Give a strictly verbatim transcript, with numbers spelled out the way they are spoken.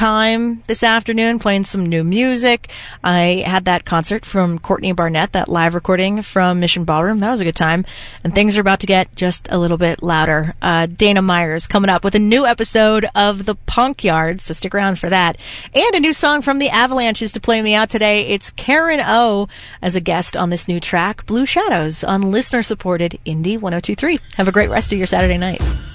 time this afternoon playing some new music. I had that concert from Courtney Barnett, that live recording from Mission Ballroom. That was a good time. And things are about to get just a little bit louder. Uh, Dana Myers coming up with a new episode of The Punk Yard, so stick around for that. And a new song from the Avalanches to play me out today. It's Karen O as a guest on this new track, Blue Shadows, on listener-supported Indie one oh two point three. Have a great rest of your Saturday night.